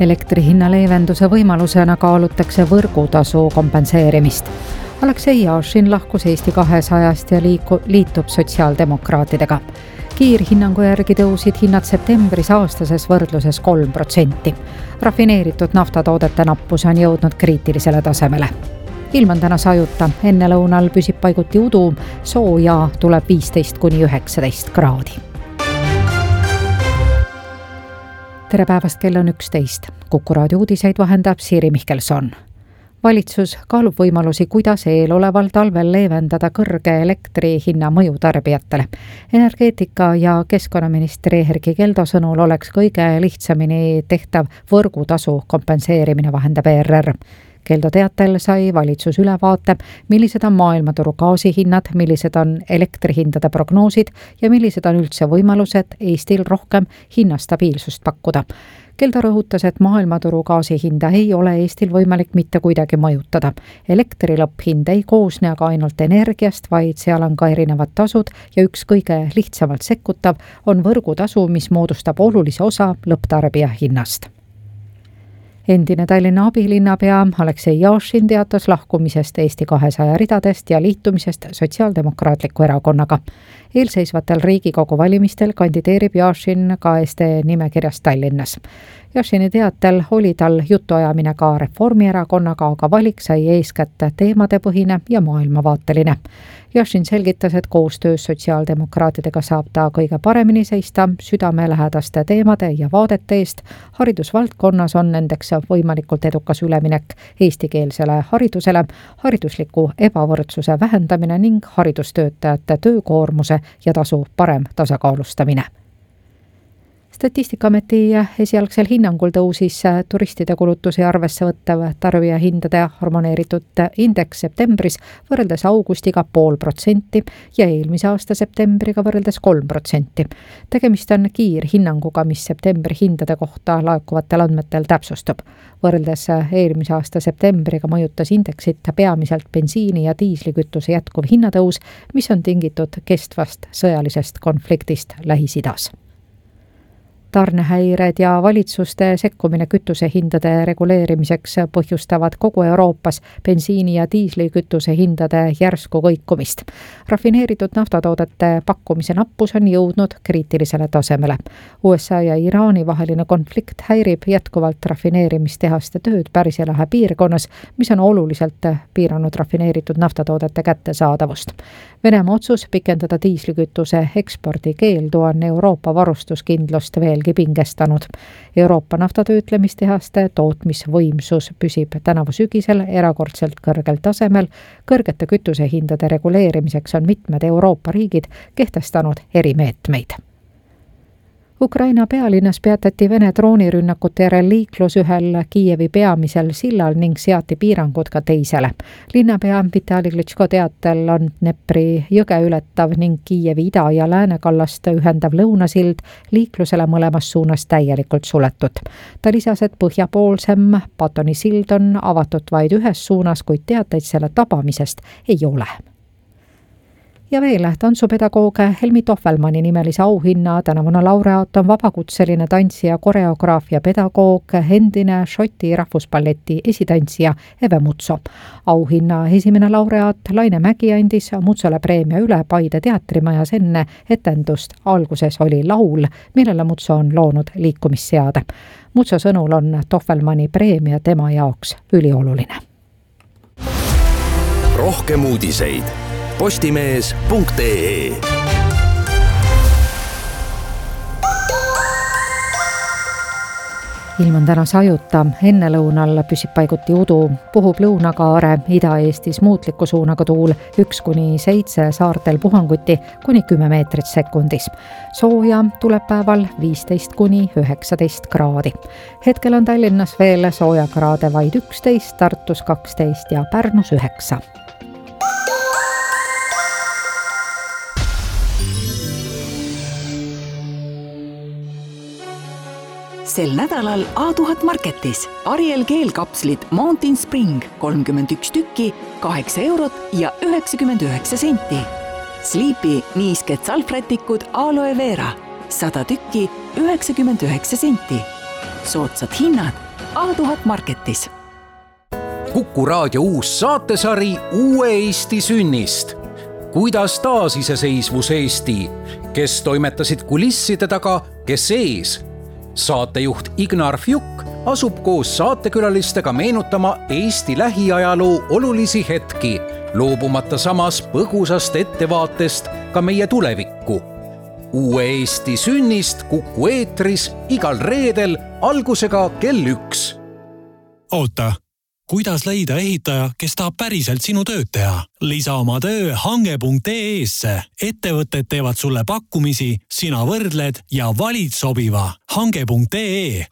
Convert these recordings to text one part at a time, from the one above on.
Elektrihinna leevenduse võimalusena kaalutakse võrgutasu kompenseerimist. Aleksei Jašin lahkus Eesti 200-st ja liitub sotsiaaldemokraatidega. Kiirhinnangu järgi tõusid hinnad septembris aastases võrdluses 3%. Rafineeritud naftatoodete nappus on jõudnud kriitilisele tasemele. Ilm on täna sajuta, enne lõunal püsib paiguti udu, sooja tuleb 15–19 kraadi. Tere päevast, kell on 11. Kuku raadio uudiseid vahendab Siiri Mihkelson. Valitsus kaalub võimalusi, kuidas eeloleval talvel leevendada kõrge elektrihinna mõju tarbijatele. Energeetika ja keskkonnaministri Erkki Keldo sõnul oleks kõige lihtsamini tehtav võrgutasu kompenseerimine, vahendab ERR. Keldo teatel sai valitsus ülevaate, millised on maailmaturu gaasihinnad, millised on elektrihindade prognoosid ja millised on üldse võimalused Eestil rohkem hinnastabiilsust pakkuda. Keldo rõhutas, et maailmaturu gaasihinda ei ole Eestil võimalik mitte kuidagi mõjutada. Elektri lõpphind ei koosne aga ainult energiast, vaid seal on ka erinevad tasud ja üks kõige lihtsamalt sekkutav on võrgutasu, mis moodustab olulise osa lõpptarbija hinnast. Endine Tallinna abilinnapea Aleksei Jašin teatas lahkumisest Eesti 200 ridadest ja liitumisest Sotsiaaldemokraatliku erakonnaga. Eelseisvatel Riigikogu valimistel kandideerib Jašin ka SD nimekirjas Tallinnas. Jašini teatel oli tal jutuajamine ka Reformierakonnaga, aga valik sai eeskätt teemadepõhine ja maailmavaateline. Jašin selgitas, et koostöös sotsiaaldemokraatidega saab ta kõige paremini seista südamelähedaste teemade ja vaadete eest. Haridusvaldkonnas on nendeks võimalikult edukas üleminek eestikeelsele haridusele, haridusliku ebavõrdsuse vähendamine ning haridustöötajate töökoormuse ja tasu parem tasakaalustamine. Statistikaameti esialgsel hinnangul tõusis turistide kulutusi arvesse võttav tarbijahindade harmoneeritud indeks septembris võrreldes augustiga 0,5% ja eelmise aasta septembriga võrreldes 3%. Tegemist on kiirhinnanguga, mis septembri hindade kohta laekuvatel andmetel täpsustub. Võrreldes eelmise aasta septembriga mõjutas indeksit peamiselt bensiini ja diislikütuse jätkuv hinnatõus, mis on tingitud kestvast sõjalisest konfliktist Lähis-Idas. Tarnehäired ja valitsuste sekkumine kütusehindade reguleerimiseks põhjustavad kogu Euroopas bensiini ja diislikütuse hindade järsku kõikumist. Rafineeritud naftatoodete pakkumise nappus on jõudnud kriitilisele tasemele. USA ja Iraani vaheline konflikt häirib jätkuvalt rafineerimistehaste tööd Pärsia-lahe piirkonnas, mis on oluliselt piiranud rafineeritud naftatoodete kättesaadavust. Venemaa otsus pikendada diislikütuse ekspordi keeldu on Euroopa varustuskindlust veelgi pingestanud. Euroopa naftatöötlemistehaste tootmisvõimsus püsib tänavu sügisel erakordselt kõrgel tasemel. Kõrgete kütusehindade reguleerimiseks on mitmed Euroopa riigid kehtestanud erimeetmeid. Ukraina pealinnas peatati Vene droonirünnakute järel liiklus ühel Kiievi peamisel sillal ning seati piirangud ka teisele. Linnapea Vitali Klitschko teatel on Dnepri jõge ületav ning Kiievi ida- ja läänekallast ühendav lõunasild liiklusele mõlemas suunas täielikult suletud. Ta lisas, et põhjapoolsem Patoni sild on avatud vaid ühes suunas, kuid teateid selle tabamisest ei ole. Ja veel, tantsupedagoog Helmi Tohvelmanni nimelise auhinna tänavune laureaat on vabakutseline tantsija, koreograaf ja pedagoog, endine Šoti rahvuspalleti esitantsija Eve Mutso. Auhinna esimene laureaat Laine Mägi andis Mutsole preemia üle Paide teatrimajas enne etendust. Alguses oli laul, millele Mutso on loonud liikumisseade. Mutso sõnul on Tohvelmanni preemia tema jaoks ülioluline. Rohkem uudiseid postimees.ee. Ilm on täna sajuta, enne lõunal püsib paiguti udu, puhub lõunakaare, Ida-Eestis muutliku suunaga tuul 1–7, saartel puhanguti kuni 10 meetrit sekundis. Sooja tuleb päeval 15–19 kraadi. Hetkel on Tallinnas veel soojakraade vaid 11, Tartus 12 ja Pärnus 9. Sel nädalal A1000 Marketis Ariel keelkapslid Mountain Spring 31 tükki, 8 eurot ja 99 senti. Sleepy niisked salvrätikud Aloe Vera 100 tükki, 99 senti. Soodsad hinnad A1000 Marketis. Kuku Raadio uus saatesari Uue Eesti sünnist. Kuidas taasiseseisvus Eesti? Kes toimetasid kulisside taga, kes ees? Saatejuht Ignar Fjuk asub koos saatekülalistega meenutama Eesti lähiajaloo olulisi hetki, loobumata samas põgusast ettevaatest ka meie tulevikku. Uue Eesti sünnist Kuku eetris igal reedel algusega kell 1. Oota, kuidas leida ehitaja, kes tahab päriselt sinu tööd teha? Lisa oma töö hange.ee-sse. Ettevõtted teevad sulle pakkumisi, sina võrdled ja valid sobiva. Hange.ee.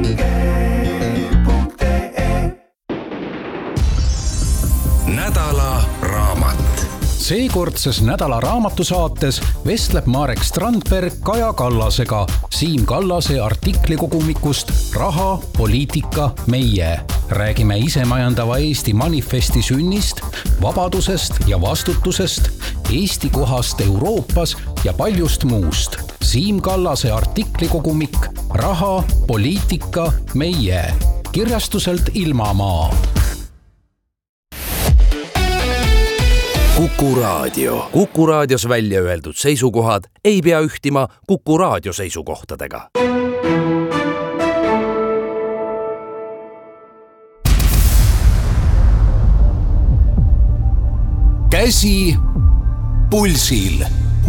Nädala raamat. Seekordses Nädala raamatusaates vestleb Marek Strandberg Kaja Kallasega Siim Kallase artiklikogumikust Raha, poliitika, meie. Räägime isemajandava Eesti manifesti sünnist, vabadusest ja vastutusest, Eesti kohast Euroopas ja paljust muust. Siim Kallase artiklikogumik Raha, poliitika, meie. Kirjastuselt Ilmamaa. Kuku Raadio. Kuku Raadios välja öeldud seisukohad ei pea ühtima Kuku Raadio seisukohtadega. Käsi pulsil.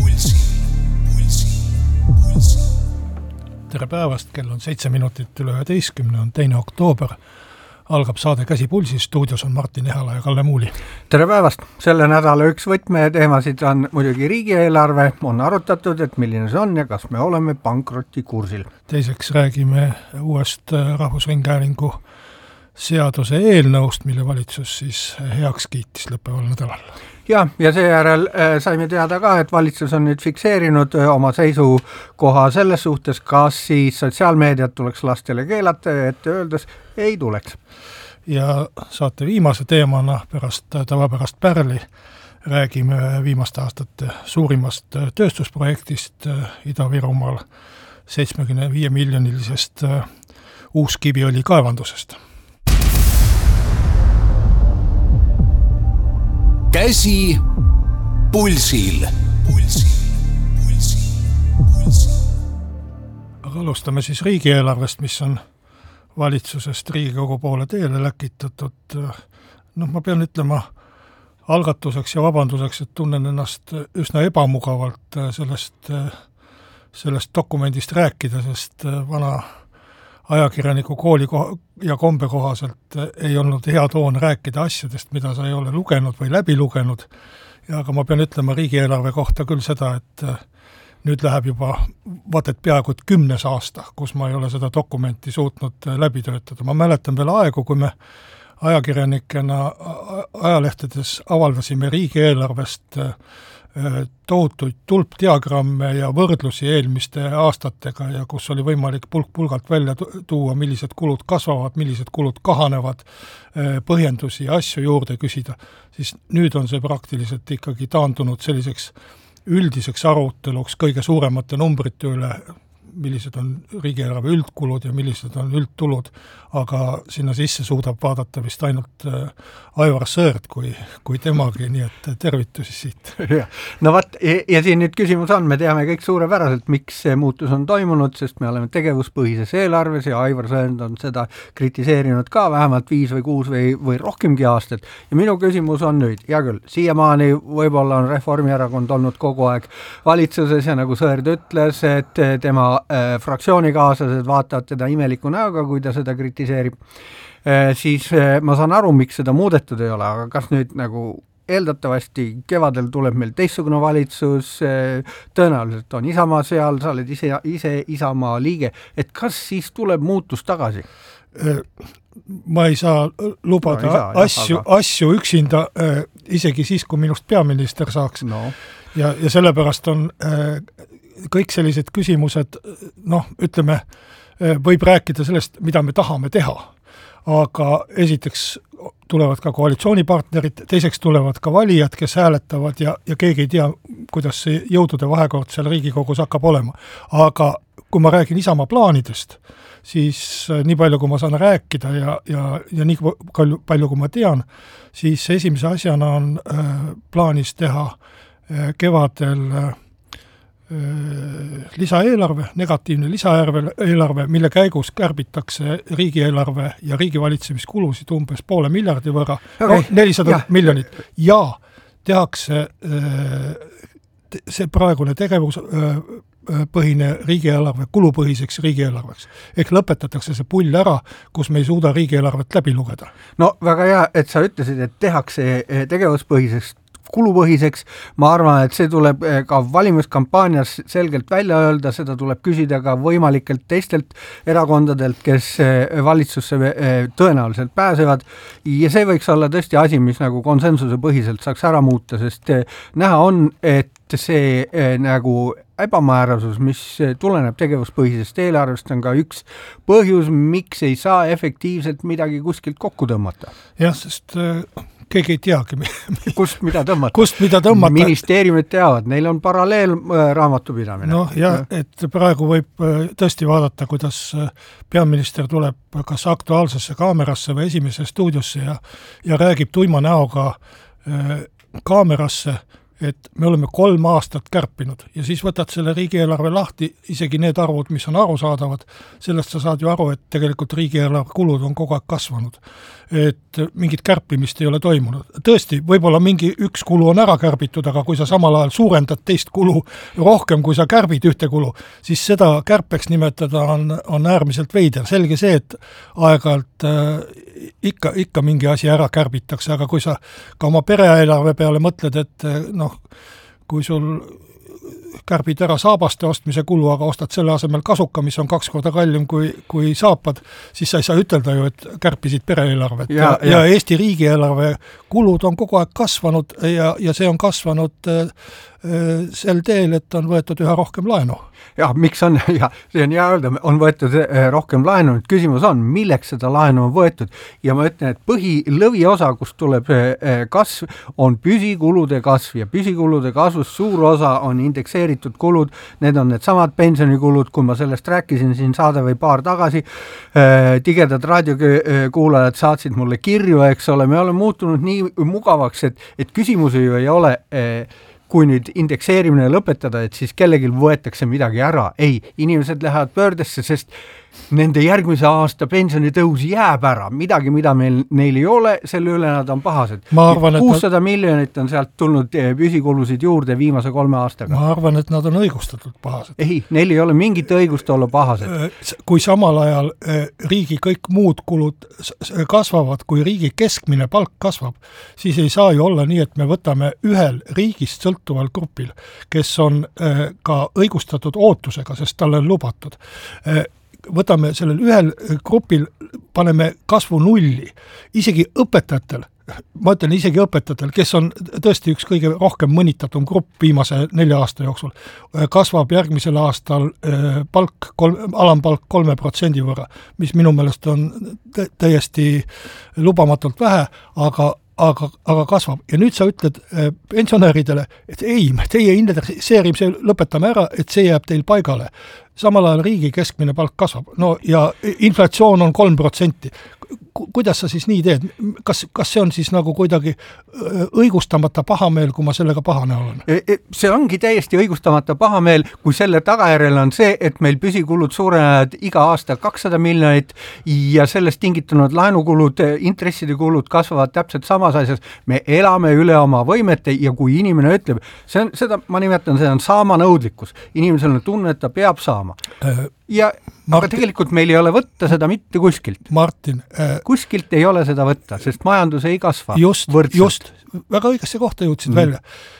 Tere päevast, kell on 7 minutit üle 11, on 2. oktoober. Algab saade Käsi pulsis, stuudios on Martin Ehala ja Kalle Muuli. Tere päevast! Selle nädala üks võtmeteemasid on muidugi riigieelarve. On arutatud, et milline see on ja kas me oleme pankrotikursil. Teiseks räägime uuest Rahvusringhäälingu seaduse eelnõust, mille valitsus siis heaks kiitis lõppeval nädalal. Ja seejärel saime teada ka, et valitsus on nüüd fikseerinud oma seisukoha selles suhtes, kas siis sotsiaalmeediat tuleks lastele keelata ja ette öeldes ei tuleks. Ja saate viimase teemana tavapärast Pärli räägime viimaste aastate suurimast tööstusprojektist Ida-Virumaal 75 miljonilisest Uuskiviõli kaevandusest. Käsi pulsil. Aga alustame siis riigieelarvest, mis on valitsusest Riigikogu poole teele läkitatud. Ma pean ütlema algatuseks ja vabanduseks, et tunnen ennast üsna ebamugavalt sellest dokumendist rääkida, sest vana ajakirjaniku kooli ja kombe kohaselt ei olnud hea toon rääkida asjadest, mida sa ei ole lugenud või läbi lugenud. Aga ma pean ütlema riigieelarve kohta küll seda, et nüüd läheb juba vaadet peaaegu 10 aasta, kus ma ei ole seda dokumenti suutnud läbi töötada. Ma mäletan veel aegu, kui me ajakirjanikena ajalehtedes avaldasime riigieelarvest tohutuid tulpdiagramme ja võrdlusi eelmiste aastatega ja kus oli võimalik pulgalt välja tuua, millised kulud kasvavad, millised kulud kahanevad, põhjendusi ja asju juurde küsida, siis nüüd on see praktiliselt ikkagi taandunud selliseks üldiseks aruteluks kõige suuremate numbrite üle, millised on riigieelarve üldkulud ja millised on üldtulud, aga sinna sisse suudab vaadata vist ainult Aivar Sõerd kui temagi, nii et tervitusi siit. No vaat, ja siin nüüd küsimus on, me teame kõik suurepäraselt, miks see muutus on toimunud, sest me oleme tegevuspõhises eelarves ja Aivar Sõerd on seda kritiseerinud ka vähemalt 5 või 6 või rohkemgi aastat. Ja minu küsimus on nüüd, hea küll, siiamaani võib-olla on Reformierakond olnud kogu aeg valitsuses ja nagu Sõerd ütles, et tema fraktsioonikaaslased vaatavad teda imeliku näoga, kui ta seda kritiseerib, siis ma saan aru, miks seda muudetud ei ole, aga kas nüüd nagu eeldatavasti kevadel tuleb meil teistsugune valitsus, tõenäoliselt on Isamaa seal, sa oled ise Isamaa liige, et kas siis tuleb muutus tagasi? Ma ei saa lubada asju üksinda, isegi siis, kui minust peaminister saaks. No. Ja sellepärast on kõik sellised küsimused, ütleme, võib rääkida sellest, mida me tahame teha, aga esiteks tulevad ka koalitsioonipartnerid, teiseks tulevad ka valijad, kes hääletavad ja keegi ei tea, kuidas see jõudude vahekord seal Riigikogus hakkab olema. Aga kui ma räägin Isamaa plaanidest, siis nii palju, kui ma saan rääkida ja nii palju, kui ma tean, siis esimese asjana on plaanis teha kevadel lisaeelarve, negatiivne lisaeelarve, mille käigus kärbitakse riigieelarve ja riigivalitsemiskulusid umbes 500 miljardi võrra, 400 miljonit, ja tehakse see praegune tegevuspõhine riigieelarve kulupõhiseks riigieelarveks. Ehk lõpetatakse see pull ära, kus me ei suuda riigieelarvet läbi lugeda. No väga hea, et sa ütlesid, et tehakse tegevuspõhiseks kulupõhiseks, ma arvan, et see tuleb ka valimiskampaanias selgelt välja öelda, seda tuleb küsida ka võimalikelt teistelt erakondadelt, kes valitsusse tõenäoliselt pääsevad, ja see võiks olla tõesti asi, mis nagu konsensuse põhiselt saaks ära muuta, sest näha on, et see nagu ebamäärasus, mis tuleneb tegevuspõhisest eelarvest, on ka üks põhjus, miks ei saa efektiivselt midagi kuskilt kokku tõmmata. Jah, sest keegi ei teagi, kust mida tõmmata. Ministeeriumid teavad, neil on paralleel raamatupidamine. Noh, jah, et praegu võib tõesti vaadata, kuidas peaminister tuleb kas aktuaalsesse kaamerasse või esimesse stuudiosse ja räägib tuima näoga kaamerasse, et me oleme 3 aastat kärpinud ja siis võtad selle riigieelarve lahti, isegi need arvud, mis on arusaadavad, sellest sa saad ju aru, et tegelikult riigieelarve kulud on kogu aeg kasvanud. Et mingit kärpimist ei ole toimunud. Tõesti, võib-olla mingi üks kulu on ära kärbitud, aga kui sa samal ajal suurendad teist kulu rohkem, kui sa kärbid ühte kulu, siis seda kärpeks nimetada on äärmiselt veider. Selge see, et aeg-ajalt ikka mingi asi ära kärbitakse, aga kui sa ka oma pereeelarve peale mõtled, et kui sul kärbid ära saabaste ostmise kulu, aga ostad selle asemel kasuka, mis on 2 korda kallim kui saapad, siis sa ei saa ütelda ju, et kärpisid pereeelarvet. Ja Eesti riigieelarve kulud on kogu aeg kasvanud ja see on kasvanud sel teel, et on võetud üha rohkem laenu. Jah, miks on, see on hea öelda, on võetud rohkem laenu, nüüd küsimus on, milleks seda laenu on võetud, ja ma ütlen, et põhilõviosa, kust tuleb kasv, on püsikulude kasv, ja püsikulude kasvust suur osa on indekseeritud kulud, need on need samad pensionikulud, kui ma sellest rääkisin siin saade või paar tagasi, tigedad raadiokuulajad saatsid mulle kirju, eks ole, me oleme muutunud nii mugavaks, et küsimusi ju ei ole kui nüüd indekseerimine lõpetada, et siis kellelgi võetakse midagi ära. Ei, inimesed lähevad pöördesse, sest nende järgmise aasta pensionitõus jääb ära. Midagi, mida neil ei ole, selle üle nad on pahased. 600 miljonit on sealt tulnud püsikulusid juurde viimase 3 aastaga. Ma arvan, et nad on õigustatult pahased. Ei, neil ei ole mingit õigust olla pahased. Kui samal ajal riigi kõik muud kulud kasvavad, kui riigi keskmine palk kasvab, siis ei saa ju olla nii, et me võtame ühel riigist sõltuval grupil, kes on ka õigustatud ootusega, sest talle on lubatud. Võtame sellel ühel grupil, paneme kasvu nulli. Isegi õpetajatel, ma ütlen isegi õpetajatel, kes on tõesti üks kõige rohkem mõnitatum grupp viimase 4 aasta jooksul, kasvab järgmisel aastal alampalk 3% võrra, mis minu meelest on täiesti lubamatult vähe, aga kasvab. Ja nüüd sa ütled pensionäridele, et ei, teie indekseerimise lõpetame ära, et see jääb teil paigale. Samal ajal riigi keskmine palk kasvab. No ja inflatsioon on 3%. Kuidas sa siis nii teed? Kas see on siis nagu kuidagi õigustamata pahameel, kui ma sellega pahane olen? See ongi täiesti õigustamata pahameel, kui selle tagajärjel on see, et meil püsikulud suurenevad iga aasta 200 miljonit ja sellest tingitud laenukulud, intresside kulud kasvavad täpselt samas asjas. Me elame üle oma võimete ja kui inimene ütleb, seda ma nimetan, see on saamanõudlikkus. Inimesel on tunne, et ta peab saama. Aga tegelikult meil ei ole võtta seda mitte kuskilt. Martin, kuskilt ei ole seda võtta, sest majandus ei kasva võrdselt. Just, väga õigesse kohta jõudsid välja.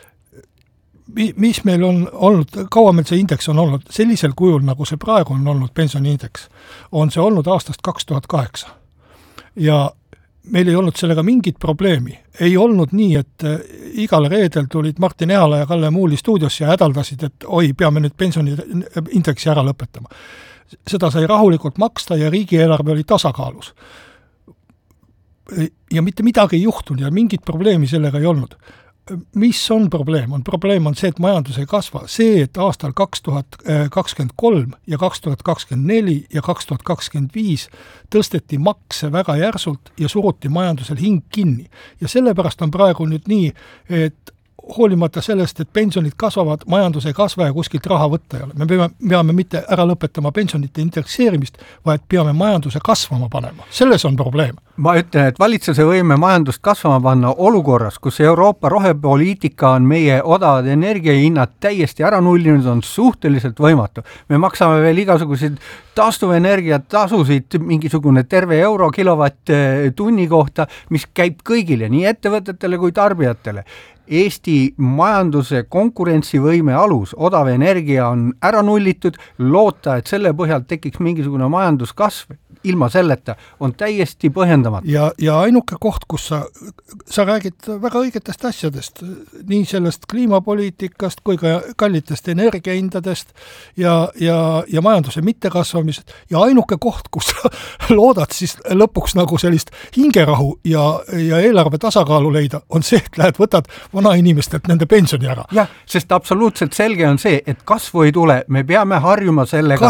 Mis meil on olnud, kaua meil see indeks on olnud, sellisel kujul, nagu see praegu on olnud pensioniindeks, on see olnud aastast 2008. Ja meil ei olnud sellega mingit probleemi. Ei olnud nii, et igal reedel tulid Martin Ehala ja Kalle Muuli stuudiosse ja hädaldasid, et oi, peame nüüd pensioniindeksi ära lõpetama. Seda sai rahulikult maksta ja riigieelarve oli tasakaalus. Ja mitte midagi ei juhtunud ja mingit probleemi sellega ei olnud. mis on probleem? Probleem on see, et majandus ei kasva. See, et aastal 2023 ja 2024 ja 2025 tõsteti makse väga järsult ja suruti majandusel hing kinni. Ja sellepärast on praegu nüüd nii, et hoolimata sellest, et pensionid kasvavad, majandus ei kasva ja kuskilt raha võtta ei ole. Me peame mitte ära lõpetama pensionite indekseerimist, vaid peame majanduse kasvama panema. Selles on probleem. Ma ütlen, et valitsuse võime majandust kasvama panna olukorras, kus Euroopa rohepoliitika on meie odavad energiahinnad täiesti ära nullinud, on suhteliselt võimatu. Me maksame veel igasuguseid taastuvenergiat tasusid, mingisugune terve euro kilovatt tunni kohta, mis käib kõigile, nii ettevõtetele kui tarbijatele. Eesti majanduse konkurentsivõime alus, odav energia on ära nullitud, loota, et selle põhjalt tekiks mingisugune majanduskasv ilma selleta on täiesti põhjendamatu. Ja ainuke koht, kus sa räägid väga õigetest asjadest, nii sellest kliimapoliitikast kui ka kallitest energiahindadest ja majanduse mittekasvamisest ja ainuke koht, kus sa loodad siis lõpuks nagu sellist hingerahu ja eelarve tasakaalu leida, on see, et lähed võtad vanainimestelt nende pensioni ära. Jah, sest absoluutselt selge on see, et kasvu ei tule, me peame harjuma sellega,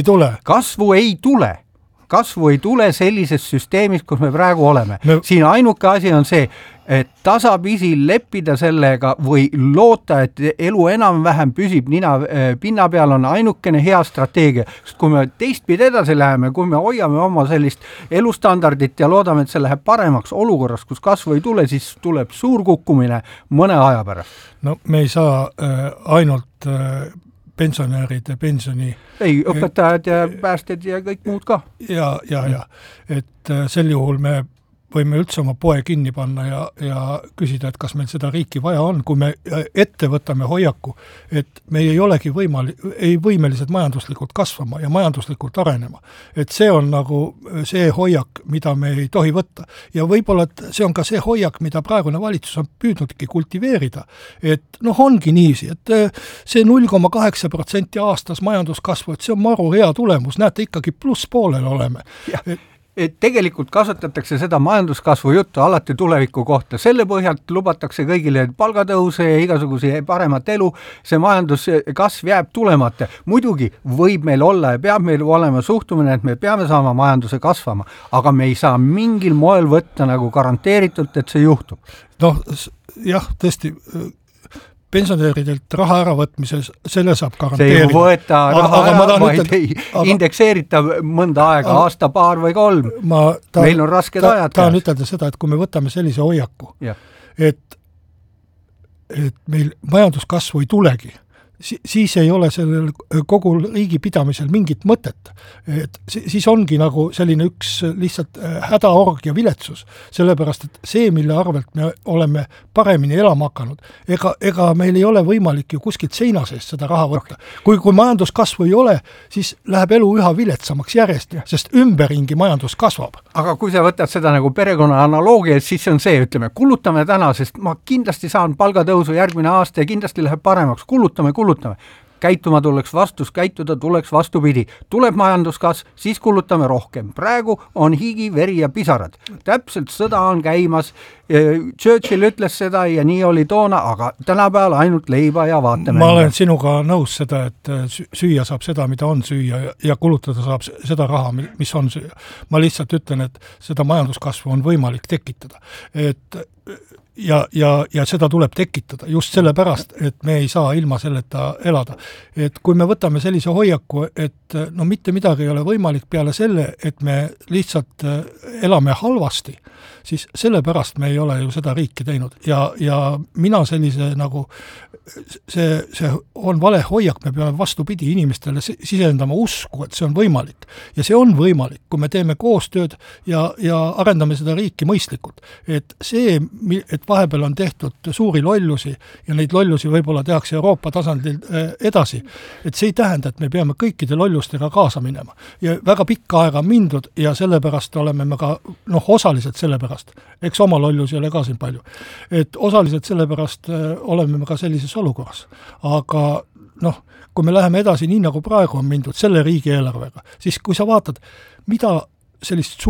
kasvu ei tule sellises süsteemis, kus me praegu oleme. Siin ainuke asi on see, et tasapisi leppida sellega või loota, et elu enam-vähem püsib nina pinna peal on ainukene hea strateegia. Sest kui me teistpidi edasi läheme, kui me hoiame oma sellist elustandardit ja loodame, et see läheb paremaks olukorras, kus kasvu ei tule, siis tuleb suur kukkumine mõne aja pärast. No me ei saa ainult pensionäride pensioni. Ei, õpetajad ja päästed ja kõik muud ka. Ja. Et sel juhul me võime üldse oma poe kinni panna ja küsida, et kas meil seda riiki vaja on, kui me ette võtame hoiaku, et me ei olegi võimelised majanduslikult kasvama ja majanduslikult arenema. Et see on nagu see hoiak, mida me ei tohi võtta. Ja võib-olla see on ka see hoiak, mida praegune valitsus on püüdnudki kultiveerida. Et ongi niiviisi, et see 0,8% aastas majanduskasvu, et see on maru hea tulemus, näete ikkagi plusspoolel oleme. Et tegelikult kasutatakse seda majanduskasvu juttu alati tuleviku kohta. Selle põhjalt lubatakse kõigile palgatõuse ja igasuguse paremat elu. See majanduskasv jääb tulemata. Muidugi võib meil olla ja peab meil olema suhtumine, et me peame saama majanduse kasvama, aga me ei saa mingil moel võtta nagu garanteeritult, et see juhtub. Jah, tõesti, pensionäridelt raha äravõtmises, selle saab garanteerida. See ei võeta raha ära, vaid ei indekseerita mõnda aega, aasta, paar või 3. Meil on rasked ajad. Tahan ütelda seda, et kui me võtame sellise hoiaku, et meil majanduskasvu ei tulegi, siis ei ole sellel kogu riigi pidamisel mingit mõtet. Et siis ongi nagu selline üks lihtsalt hädaorg ja viletsus, sellepärast, et see, mille arvelt me oleme paremini elama hakanud, ega meil ei ole võimalik ju kuskilt seina seest seda raha võtta. Kui majanduskasvu ei ole, siis läheb elu üha viletsamaks järjest, sest ümberringi majandus kasvab. Aga kui sa võtad seda nagu perekonna analoogia, siis on see, ütleme, kulutame täna, sest ma kindlasti saan palgatõusu järgmine aasta ja kindlasti läheb paremaks, kulutame. Käituma käituda tuleks vastupidi. Tuleb majanduskasv, siis kulutame rohkem. Praegu on higi, veri ja pisarad. Täpselt sõda on käimas. Churchill ütles seda ja nii oli toona, aga tänapäeval ainult leiba ja vaatame. Ma olen sinuga nõus seda, et süüa saab seda, mida on süüa ja kulutada saab seda raha, mis on süüa. Ma lihtsalt ütlen, et seda majanduskasvu on võimalik tekitada. Ja seda tuleb tekitada just sellepärast, et me ei saa ilma selleta elada. Et kui me võtame sellise hoiaku, et mitte midagi ei ole võimalik peale selle, et me lihtsalt elame halvasti, siis sellepärast me ei ole ju seda riiki teinud. Ja mina sellise nagu, see on vale hoiak, me peame vastupidi inimestele sisendama usku, et see on võimalik. Ja see on võimalik, kui me teeme koostööd ja arendame seda riiki mõistlikult. Et see, et vahepeal on tehtud suuri lollusi ja neid lollusi võib-olla tehakse Euroopa tasandil edasi, et see ei tähenda, et me peame kõikide lollustega kaasa minema. Ja väga pikka aega mindud ja sellepärast oleme me ka, osaliselt sellepärast, eks oma lollusi ole ka siin palju, et osaliselt sellepärast oleme me ka sellises olukorras. Aga kui me läheme edasi nii, nagu praegu on mindud selle riigieelarvega, siis kui sa vaatad, mida sellist suurt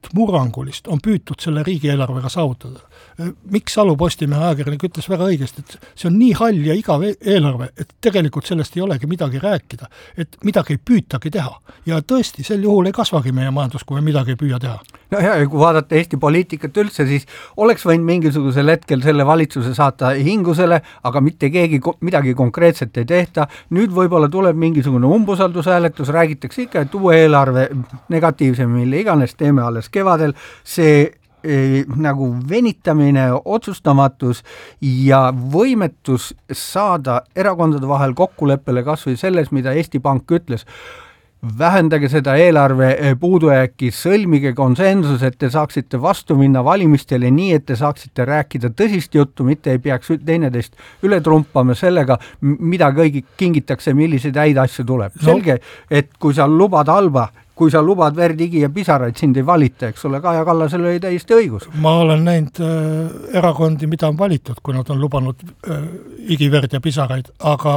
murrangulist on püütud selle riigieelarvega saavutada. Miks Salu Postimehe ajakirjanik ütles väga õigesti, et see on nii hall ja igav eelarve, et tegelikult sellest ei olegi midagi rääkida, et midagi ei püütagi teha. Ja tõesti, sel juhul ei kasvagi meie majandus, kui me midagi ei püüa teha. No ja kui vaadata Eesti poliitikat üldse, siis oleks võinud mingisugusel hetkel selle valitsuse saata hingusele, aga mitte keegi midagi konkreetset ei tehta. Nüüd võib-olla tuleb mingisugune umbusaldushääletus, räägitakse ikka, et uue eelarve negatiivse, mille iganes teeme alles kevadel, see nagu venitamine, otsustamatus ja võimetus saada erakondade vahel kokkuleppele kas või selles, mida Eesti Pank ütles. Vähendage seda eelarve puudujääki, sõlmige konsensus, et te saaksite vastu minna valimistele nii, et te saaksite rääkida tõsist juttu, mitte ei peaks teineteist üle trumpama sellega, mida kõigi kingitakse, milliseid häid asju tuleb. Selge, et kui sa lubad halba, kui sa lubad verd, higi ja pisaraid, sind ei valita, eks ole, Kaja Kallasel oli täiesti õigus. Ma olen näinud erakondi, mida on valitud, kui nad on lubanud higi, verd ja pisaraid, aga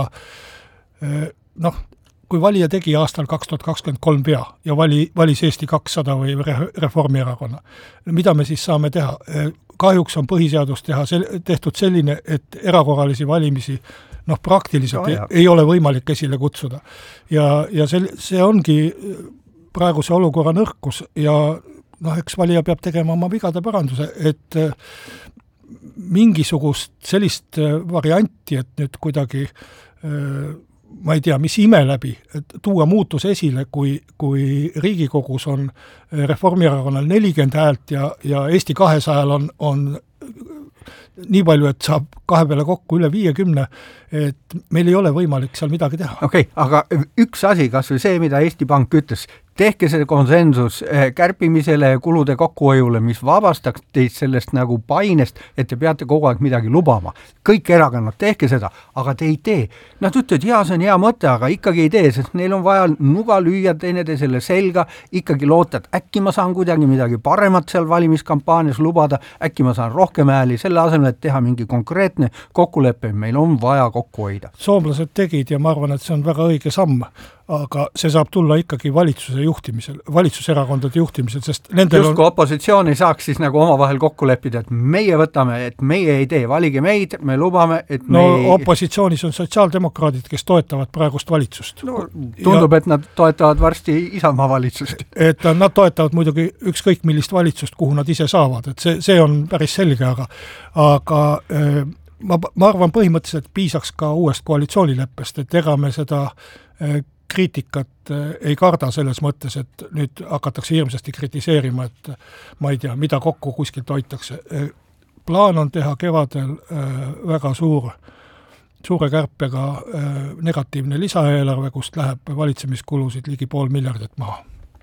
kui valija tegi aastal 2023 pea ja valis Eesti 200 või Reformierakonna, mida me siis saame teha? Kahjuks on põhiseadus tehtud selline, et erakorralisi valimisi praktiliselt ei ole võimalik esile kutsuda. Ja see ongi praeguse olukorra nõrkus ja eks valija peab tegema oma vigade paranduse, et mingisugust sellist varianti, et nüüd kuidagi ma ei tea, mis ime läbi, et tuua muutus esile, kui Riigikogus on Reformierakonnal 40 häält ja Eesti 200 on nii palju, et saab kahe peale kokku üle 50, et meil ei ole võimalik seal midagi teha. Okei, aga üks asi, kas või see, mida Eesti Pank ütles, tehke see konsensus kärpimisele ja kulude kokkuhoiule, mis vabastaks teid sellest nagu painest, et te peate kogu aeg midagi lubama. Kõik erakonnad, tehke seda, aga te ei tee. Nad ütlevad, see on hea mõte, aga ikkagi ei tee, sest neil on vaja nuga lüüa teineteisele selga, ikkagi loota, et äkki ma saan kuidagi midagi paremat seal valimiskampaanias lubada, äkki ma saan rohkem hääli, selle asemel, et teha mingi konkreetne kokkulepe, meil on vaja kokku hoida. Soomlased tegid ja ma arvan, et see on väga õige samm, aga see saab tulla ikkagi valitsuse juhtimisel, valitsuserakondade juhtimisel, sest nendel just kui opositsioon ei saaks siis nagu omavahel kokku leppida, et meie võtame, et meie ei tee, valige meid, me lubame, et opositsioonis on sotsiaaldemokraadid, kes toetavad praegust valitsust. Tundub, et nad toetavad varsti Isamaa valitsust. Et nad toetavad muidugi ükskõik millist valitsust, kuhu nad ise saavad, et see on päris selge, aga ma arvan põhimõtteliselt piisaks ka uuest koalitsioonileppest, et ega me seda kriitikat ei karda selles mõttes, et nüüd hakatakse hirmsasti kritiseerima, et ma ei tea, mida kokku kuskilt hoitakse. Plaan on teha kevadel väga suure kärpega negatiivne lisaeelarve, kust läheb valitsemiskulusid ligi 500 miljardit maha.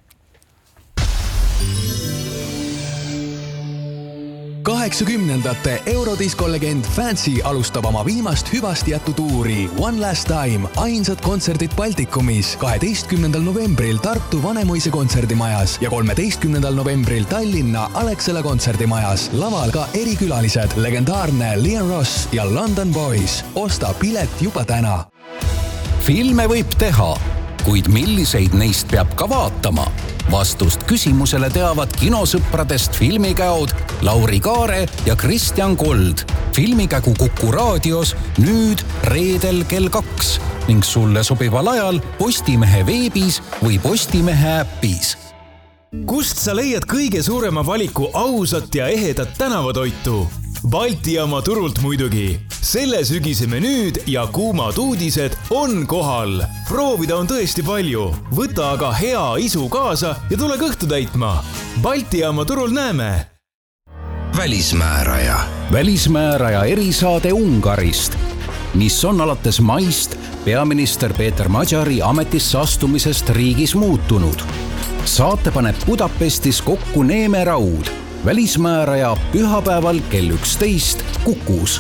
'80ndate Eurodisko-legend Fancy alustab oma viimast hüvasti jättu tuuri One Last Time, ainsad kontserdid Baltikumis 12. novembril Tartu Vanemuise kontserdimajas ja 13. novembril Tallinna Alexela kontserdimajas. Laval ka erikülalised, legendaarne Liam Ross ja London Boys. Osta pilet juba täna. Filme võib teha, kuid milliseid neist peab ka vaatama? Vastust küsimusele teavad kinosõpradest filmikäod Lauri Kaare ja Kristjan Kold. Filmikägu Kuku raadios nüüd reedel kell 2 ning sulle sobival ajal Postimehe veebis või Postimehe äppis. Kust sa leiad kõige suurema valiku ausat ja ehedat tänavatoitu? Balti Jaama turult muidugi. Selle sügise menüüd ja kuumad uudised on kohal. Proovida on tõesti palju. Võta aga hea isu kaasa ja tule kõhtu täitma. Balti Jaama turul näeme. Välismääraja. Välismääraja erisaade Ungarist, mis on alates maist peaminister Peeter Magyari ametisse astumisest riigis muutunud. Saate paneb Budapestis kokku Neeme Raud. Välismääraja pühapäeval kell 11 Kukus.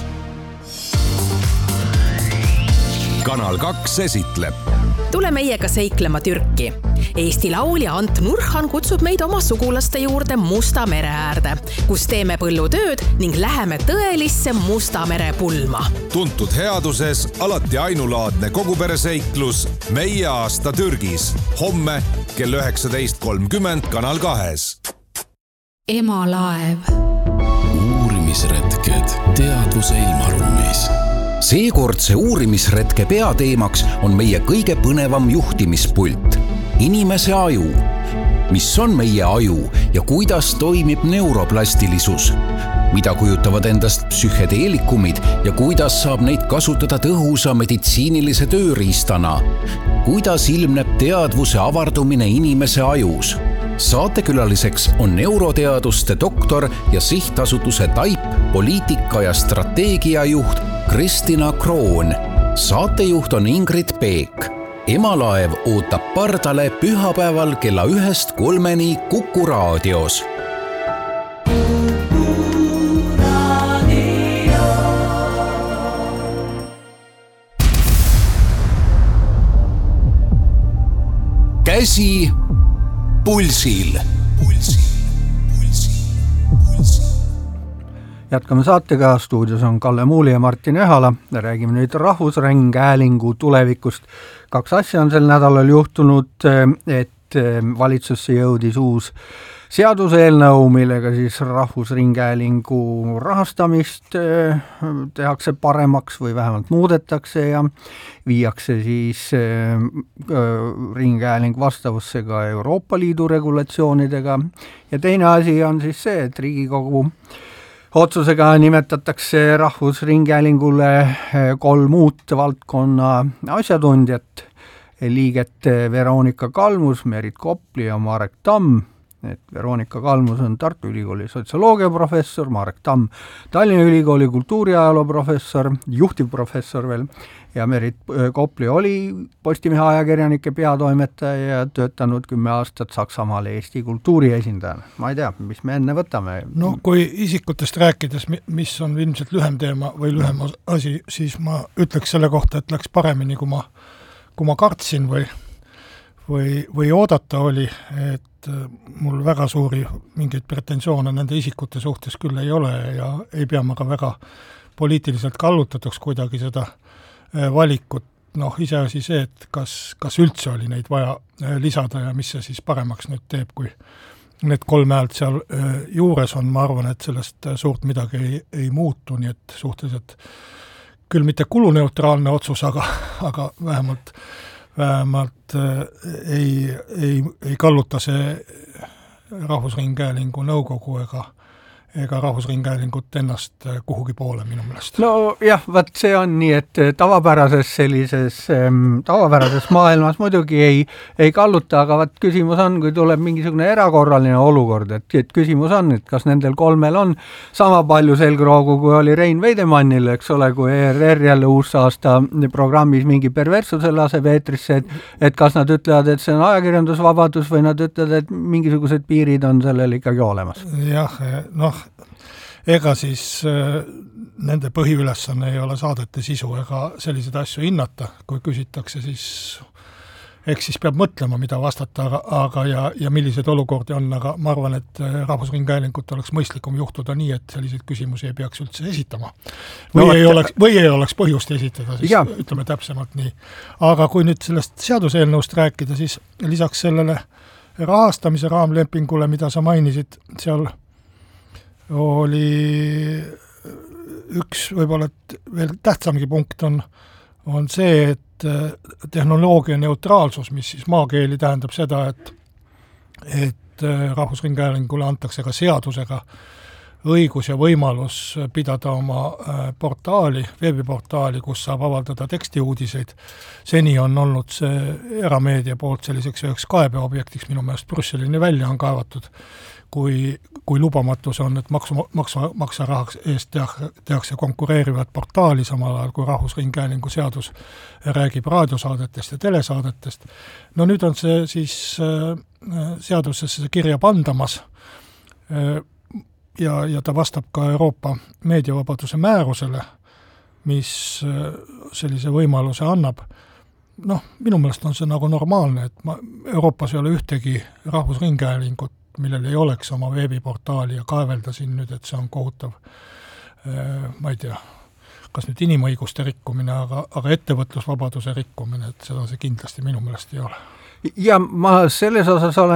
Kanal 2 esitleb. Tule meiega seiklema Türki. Eesti laulja Ant Nurhan kutsub meid oma sugulaste juurde Musta mere äärde, kus teeme põllutööd ning läheme tõelisse Musta mere pulma. Tuntud headuses alati ainulaadne kogupereseiklus Meie aasta Türgis. Homme kell 19.30 Kanal 2. Emalaev. Uurimisretked teadvuse ilmaruumis. Seekordse uurimisretke peateemaks on meie kõige põnevam juhtimispult, inimese aju. Mis on meie aju ja kuidas toimib neuroplastilisus? Mida kujutavad endast psühhedeelikumid ja kuidas saab neid kasutada tõhusa meditsiinilise tööriistana? Kuidas ilmneb teadvuse avardumine inimese ajus? Saatekülaliseks on neuroteaduste doktor ja sihtasutuse TAIP poliitika ja strateegiajuht Kristina Kroon. Saatejuht on Ingrid Peek. Emalaev ootab pardale pühapäeval kella 1-3 Kuku raadios. Käsi pulsil. Jätkame saatega, stuudios on Kalle Muuli ja Martin Ehala. Räägime nüüd Rahvusringhäälingu tulevikust. 2 asja on sel nädalal juhtunud, et valitsusse jõudis uus seaduseelnõu, millega siis Rahvusringhäälingu rahastamist tehakse paremaks või vähemalt muudetakse ja viiakse siis ringhääling vastavusse ka Euroopa Liidu regulatsioonidega. Ja teine asi on siis see, et Riigikogu otsusega nimetatakse Rahvusringhäälingule 3 uut valdkonna asjatundjat, liiget Veronika Kalmus, Merit Kopli ja Marek Tamm. Et Veronika Kalmus on Tartu Ülikooli sotsioloogia professor, Marek Tamm Tallinna Ülikooli kultuuriajaloo professor, juhtivprofessor veel, ja Merit Kopli oli Postimehe ajakirjanike peatoimetaja ja töötanud 10 aastat Saksamaal Eesti kultuuri esindajana. Ma ei tea, mis me enne võtame. No kui isikutest rääkides, mis on ilmselt lühem teema või lühem asi, siis ma ütleks selle kohta, et läks paremini, kui ma kartsin või oodata oli, et mul väga suuri mingeid pretensioone nende isikute suhtes küll ei ole ja ei pea ma ka väga poliitiliselt kallutatuks kuidagi seda valikut. Iseasi see, et kas üldse oli neid vaja lisada ja mis see siis paremaks nüüd teeb, kui need 3 häält seal juures on. Ma arvan, et sellest suurt midagi ei muutu, nii et suhteliselt küll mitte kuluneutraalne otsus, aga vähemalt ei kalluta see Rahvusringhäälingu nõukogu ega Rahvusringhäälingut ennast kuhugi poole minu meelest. No jah, see on nii, et tavapärases maailmas muidugi ei kalluta, aga küsimus on, kui tuleb mingisugune erakorraline olukord, et küsimus on, et kas nendel 3 on sama palju selgroogu, kui oli Rein Veidemannil, eks ole, kui ERR jälle uusaasta programmis mingi perverssuse laseb eetrisse, et kas nad ütlevad, et see on ajakirjandusvabadus või nad ütlevad, et mingisugused piirid on sellel ikkagi olemas. Jah, ega siis nende põhiülesanne ei ole saadete sisu ega selliseid asju hinnata, kui küsitakse, siis eks siis peab mõtlema, mida vastata, aga ja milliseid olukordi on, aga ma arvan, et Rahvusringhäälingut oleks mõistlikum juhtuda nii, et selliseid küsimusi ei peaks üldse esitama. Või ei oleks põhjust esitada, siis ütleme täpsemalt nii. Aga kui nüüd sellest seaduseelnõust rääkida, siis lisaks sellele rahastamise raamlepingule, mida sa mainisid, seal oli üks võib-olla veel tähtsamgi punkt on see, et tehnoloogia neutraalsus, mis siis maakeeli tähendab seda, et Rahvusringhäälingule antakse ka seadusega õigus ja võimalus pidada oma veebiportaali, kus saab avaldada tekstiuudiseid. Seni on olnud see erameedia poolt selliseks üheks kaebeobjektiks, minu meelest Brüsselini välja on kaevatud, kui lubamatus on, et maksarahaks eest tehakse konkureerivat portaali samal ajal, kui Rahvusringhäälingu seadus räägib raadiosaadetest ja telesaadetest. No nüüd on see siis seadusesse kirja pandamas ja ta vastab ka Euroopa meediavabaduse määrusele, mis sellise võimaluse annab. Minu meelest on see nagu normaalne, et Euroopas ei ole ühtegi Rahvusringhäälingut, millel ei oleks oma veebiportaali ja kaevelda siin nüüd, et see on kohutav, ma ei tea, kas nüüd inimõiguste rikkumine, aga ettevõtlusvabaduse rikkumine, et seda see kindlasti minu meelest ei ole. Ja ma selles osas olen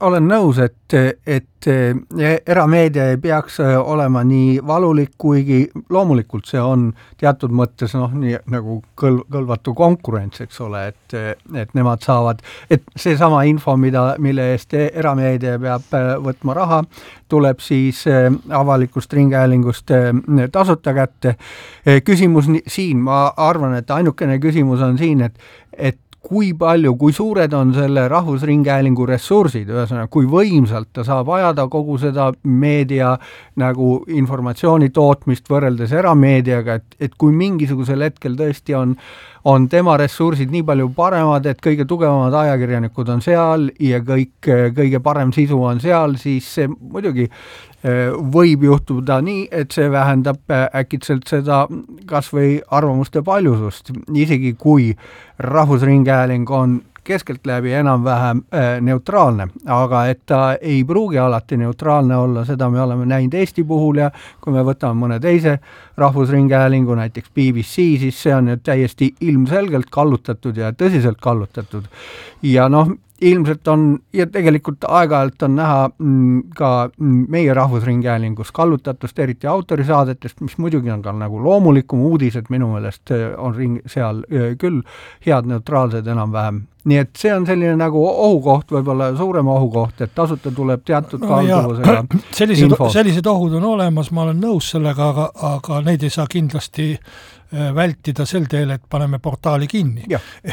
olen nõus, et erameedia ei peaks olema nii valulik, kuigi loomulikult see on teatud mõttes nii nagu kõlvatu konkurents, eks ole, et nemad saavad, et seesama info, mille eest erameedia peab võtma raha, tuleb siis avalikust ringhäälingust tasuta kätte. Küsimus siin, ma arvan, et ainukene küsimus on siin, et kui suured on selle rahvusringhäälingu ressursid, ühesõnaga, kui võimsalt ta saab ajada kogu seda meedia nagu informatsiooni tootmist võrreldes erameediaga, et kui mingisugusel hetkel tõesti on tema ressursid nii palju paremad, et kõige tugevamad ajakirjanikud on seal ja kõige parem sisu on seal, siis see muidugi võib juhtuda nii, et see vähendab äkitselt seda kas või arvamuste paljusust, isegi kui rahvusringhääling on keskeltläbi enam-vähem neutraalne, aga et ta ei pruugi alati neutraalne olla, seda me oleme näinud Eesti puhul ja kui me võtame mõne teise rahvusringhäälingu, näiteks BBC, siis see on nüüd täiesti ilmselgelt kallutatud ja tõsiselt kallutatud. Ja ilmselt on, ja tegelikult aeg-ajalt on näha ka meie rahvusringhäälingus kallutatust, eriti autorisaadetest, mis muidugi on ka nagu loomulikum uudised, minu meelest on seal küll head neutraalsed enam-vähem. Nii et see on selline nagu ohukoht, võib-olla suurem ohukoht, et tasuta tuleb teatud kalduvusega info. Sellised ohud on olemas, ma olen nõus sellega, aga neid ei saa kindlasti vältida sel teel, et paneme portaali kinni.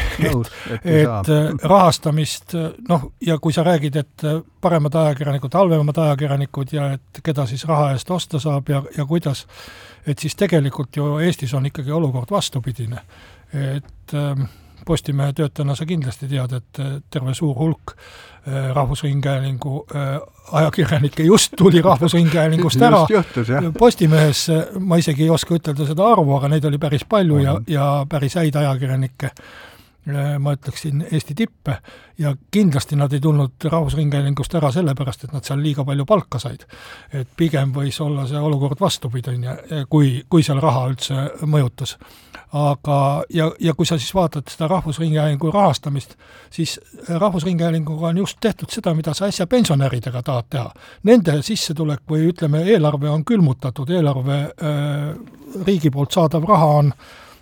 Et rahastamist, ja kui sa räägid, et paremad ajakirjanikud, halvemad ajakirjanikud ja et keda siis raha eest osta saab ja kuidas, et siis tegelikult ju Eestis on ikkagi olukord vastupidine. Et Postimehe töötajana sa kindlasti tead, et terve suur hulk rahvusringhäälingu ajakirjanikke just tuli rahvusringhäälingust ära. Postimehes ma isegi ei oska ütelda seda arvu, aga neid oli päris palju ja päris häid ajakirjanikke, ma ütleksin Eesti tippe, ja kindlasti nad ei tulnud rahvusringhäälingust ära sellepärast, et nad seal liiga palju palka said. Et pigem võis olla see olukord vastupidine, kui seal raha üldse mõjutas. Aga, ja kui sa siis vaatad seda rahvusringhäälingu rahastamist, siis rahvusringhäälinguga on just tehtud seda, mida sa äsja pensionäridega tahad teha. Nende sissetulek või ütleme, eelarve on külmutatud, eelarve riigi poolt saadav raha on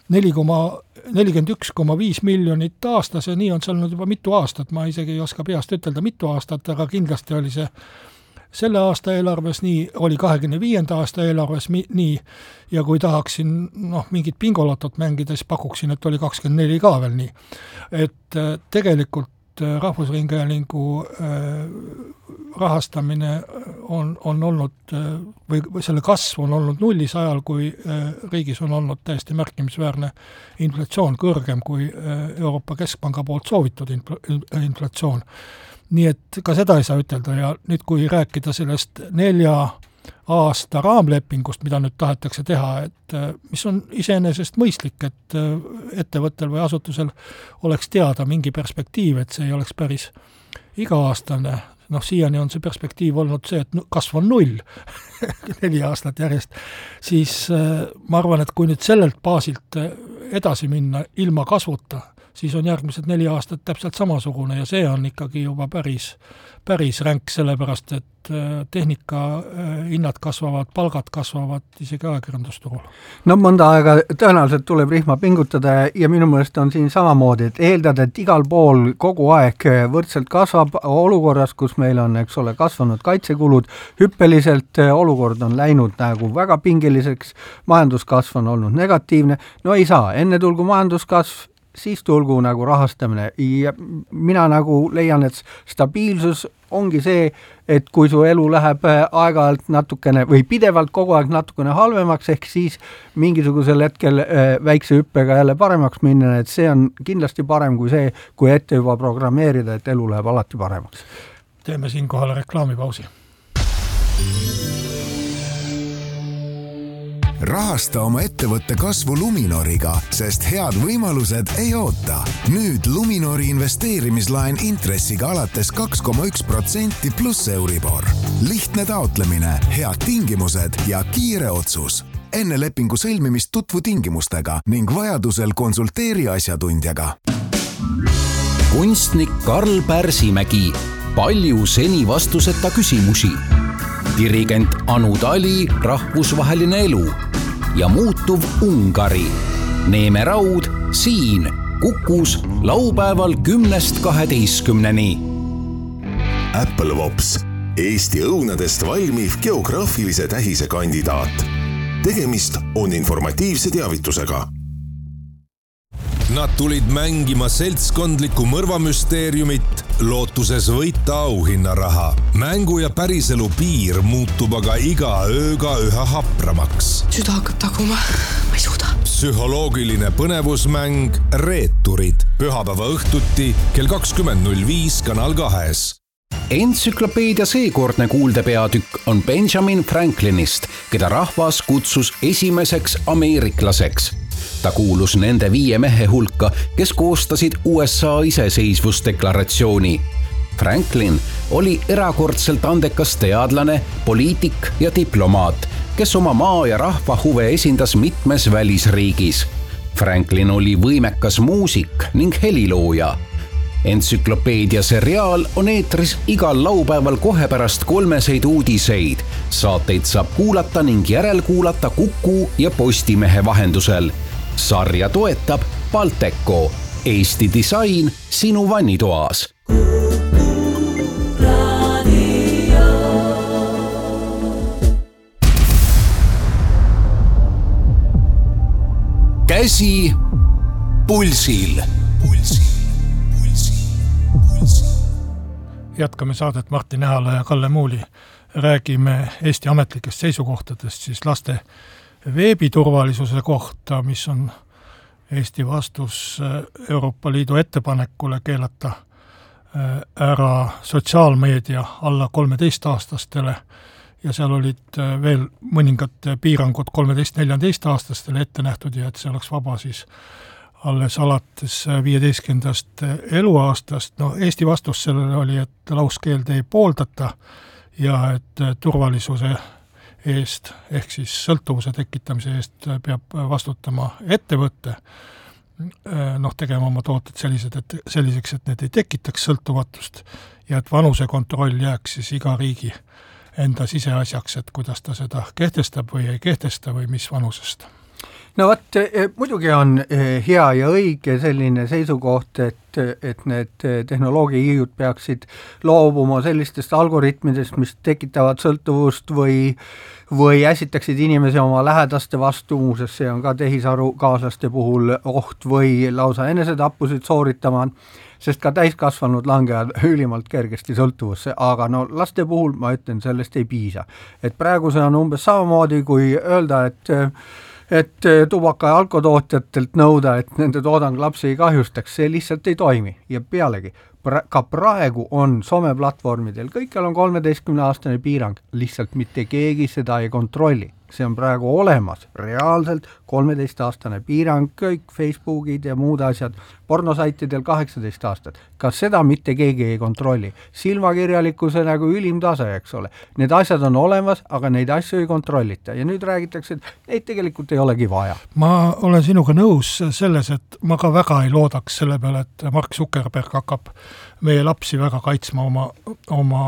41,5 miljonit aastas ja nii on see olnud juba mitu aastat, ma isegi ei oska peast ütelda mitu aastat, aga kindlasti oli see selle aasta eelarves nii, oli 25. aasta eelarves nii, ja kui tahaksin mingit bingolotot mängida, siis pakuksin, et oli 24 ka veel nii. Et tegelikult rahvusringhäälingu rahastamine on olnud, või selle kasv on olnud nullis ajal, kui riigis on olnud täiesti märkimisväärne inflatsioon, kõrgem kui Euroopa Keskpanga poolt soovitud inflatsioon. Nii et ka seda ei saa ütelda ja nüüd kui rääkida sellest 4 aasta raamlepingust, mida nüüd tahetakse teha, et mis on iseenesest mõistlik, et ettevõttel või asutusel oleks teada mingi perspektiiv, et see ei oleks päris iga-aastane. Siiani on see perspektiiv olnud see, et kasv on 0 4 aastat järjest, siis ma arvan, et kui nüüd sellelt baasilt edasi minna ilma kasvuta, siis on järgmised 4 aastat täpselt samasugune ja see on ikkagi juba päris ränk, sellepärast, et tehnika hinnad kasvavad, palgad kasvavad isegi ajakirjandusturul. Mõnda aega tõenäoliselt tuleb rihma pingutada ja minu meelest on siin samamoodi, et eeldada, et igal pool kogu aeg võrdselt kasvab olukorras, kus meil on, eks ole, kasvanud kaitsekulud hüppeliselt, olukord on läinud nagu väga pingeliseks, majanduskasv on olnud negatiivne, ei saa, enne tulgu majanduskasv, siis tulgu nagu rahastamine ja mina nagu leian, et stabiilsus ongi see, et kui su elu läheb aeg-ajalt natukene või pidevalt kogu aeg natukene halvemaks, ehk siis mingisugusel hetkel väikse hüppega jälle paremaks minna, et see on kindlasti parem kui see, kui ette juba programmeerida, et elu läheb alati paremaks. Teeme siin kohale reklaamipausi. Rahasta oma ettevõtte kasvu Luminoriga, sest head võimalused ei oota. Nüüd Luminori investeerimislaen intressiga alates 2,1% pluss Euribor. Lihtne taotlemine, head tingimused ja kiire otsus. Enne lepingu sõlmimist tutvu tingimustega ning vajadusel konsulteeri asjatundjaga. Kunstnik Karl Pärsimägi palju seni vastuseta küsimusi. Dirigent Anu Tali rahvusvaheline elu ja muutuv Ungari. Neeme Raud siin Kukus laupäeval 10-12. Apple Wops, Eesti õunadest valmiv geograafilise tähise kandidaat. Tegemist on informatiivse teavitusega. Nad tulid mängima seltskondlikku mõrvamüsteeriumit, lootuses võita auhinnaraha. Mängu ja päriselu piir muutub aga iga ööga üha hapramaks. Süda hakkab taguma, ma ei suuda. Psühholoogiline põnevusmäng Reeturid. Pühapäeva õhtuti kell 20.05 Kanal 2. Entsüklopeedia seekordne kuuldepeatükk on Benjamin Franklinist, keda rahvas kutsus esimeseks ameeriklaseks. Ta kuulus nende 5 mehe hulka, kes koostasid USA iseseisvusdeklaratsiooni. Franklin oli erakordselt andekas teadlane, poliitik ja diplomaat, kes oma maa ja rahva huve esindas mitmes välisriigis. Franklin oli võimekas muusik ning helilooja. Entsüklopeedia seriaal on eetris igal laupäeval kohe pärast 3 uudiseid. Saateid saab kuulata ning järelkuulata Kuku ja Postimehe vahendusel. Sarja toetab Balteco, Eesti disain sinu vannitoas. Käsi pulsil. Jätkame saadet Martin Ehala ja Kalle Muuli. Räägime Eesti ametlikest seisukohtadest siis laste veebiturvalisuse kohta, mis on Eesti vastus Euroopa Liidu ettepanekule keelata ära sotsiaalmeedia alla 13-aastastele ja seal olid veel mõningad piirangud 13-14 aastastele ette nähtud ja et see oleks vaba siis alles alates 15. eluaastast. No, Eesti vastus sellele oli, et lauskeelde ei pooldata ja et turvalisuse eest ehk siis sõltuvuse tekitamise eest peab vastutama ettevõtte, tegema oma tooted selliseks, et need ei tekitaks sõltuvatust ja et vanusekontroll jääks siis iga riigi enda siseasjaks, et kuidas ta seda kehtestab või ei kehtesta või mis vanusest. No vot, muidugi on hea ja õige selline seisukoht, et need tehnoloogiahiiud peaksid loobuma sellistest algoritmidest, mis tekitavad sõltuvust või äsitaksid inimesi oma lähedaste vastu, muuseas see on ka tehisaru kaaslaste puhul oht või lausa enesetappusid sooritama, sest ka täiskasvanud langevad ülimalt kergesti sõltuvusse, aga no laste puhul ma ütlen, sellest ei piisa. Et praegu see on umbes samamoodi, kui öelda, et tubaka- ja alkotootjatelt nõuda, et nende toodang lapsi ei kahjustaks, see lihtsalt ei toimi. Ja pealegi, ka praegu on someplatvormidel, kõikjal on 13-aastane piirang, lihtsalt mitte keegi seda ei kontrolli. See on praegu olemas, reaalselt 13-aastane piirang, kõik Facebookid ja muud asjad, pornosaitidel 18 aastat. Kas seda mitte keegi ei kontrolli? Silmakirjalikkuse nagu ülim tase, eks ole. Need asjad on olemas, aga neid asju ei kontrollita. Ja nüüd räägitakse, et neid tegelikult ei olegi vaja. Ma olen sinuga nõus selles, et ma ka väga ei loodaks selle peale, et Mark Zuckerberg hakkab meie lapsi väga kaitsma oma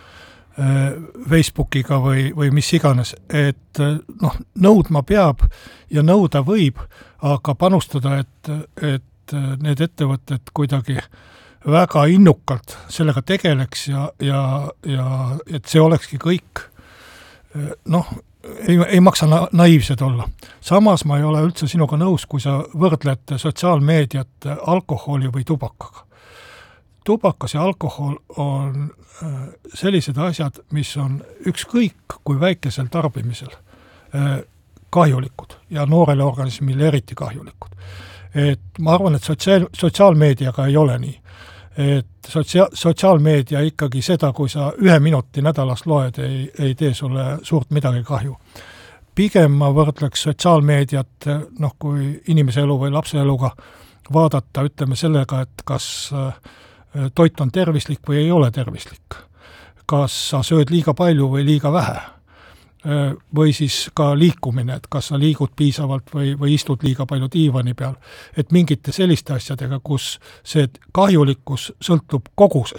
Facebookiga või mis iganes, et nõudma peab ja nõuda võib, aga panustada, et need ettevõtted kuidagi väga innukalt sellega tegeleks ja et see olekski kõik, ei maksa naiivsed olla. Samas ma ei ole üldse sinuga nõus, kui sa võrdled sotsiaalmeediat alkoholi või tubakaga. Tubakas ja alkohol on sellised asjad, mis on ükskõik kui väikesel tarbimisel kahjulikud ja noorele organismile eriti kahjulikud. Et ma arvan, et sotsiaalmeediaga ei ole nii. Et sotsiaalmeedia ikkagi seda, kui sa 1 minuti nädalas loed, ei tee sulle suurt midagi kahju. Pigem ma võrdleks sotsiaalmeediat, kui inimese elu või lapse eluga vaadata, ütleme sellega, et kas toit on tervislik või ei ole tervislik. Kas sa sööd liiga palju või liiga vähe? Või siis ka liikumine, et kas sa liigud piisavalt või istud liiga palju diivani peal. Et mingite selliste asjadega, kus see kahjulikkus sõltub kogusest,